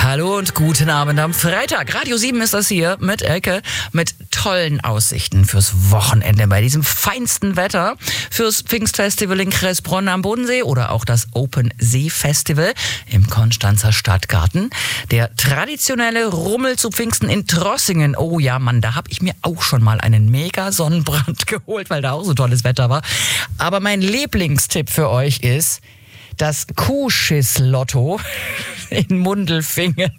Hallo und guten Abend am Freitag. Radio 7 ist das hier mit Elke, mit tollen Aussichten fürs Wochenende bei diesem feinsten Wetter, fürs Pfingstfestival in Kressbronn am Bodensee oder auch das Open See Festival im Konstanzer Stadtgarten. Der traditionelle Rummel zu Pfingsten in Trossingen. Oh ja, Mann, da habe ich mir auch schon mal einen mega Sonnenbrand geholt, weil da auch so tolles Wetter war. Aber mein Lieblingstipp für euch ist das Kuhschiss-Lotto in Mundelfingen.